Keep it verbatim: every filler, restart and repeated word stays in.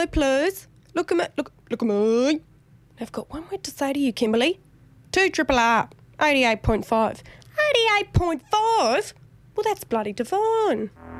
no, please. Look at me. Look, look at me. I've got one word to say to you, Kimberly. Two triple R. eighty-eight point five. eighty-eight point five? Well, that's bloody divine.